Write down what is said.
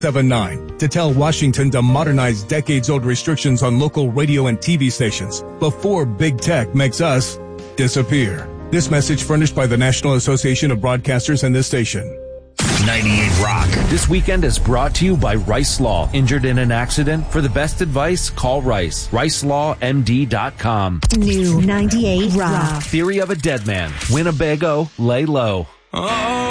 79 to tell Washington to modernize decades-old restrictions on local radio and TV stations before big tech makes us disappear. This message furnished by the National Association of Broadcasters and this station. 98 Rock. This weekend is brought to you by Rice Law. Injured in an accident? For the best advice, call Rice. RiceLawMD.com. New 98 Rock. Theory of a Dead Man. Winnebago, lay low. Oh.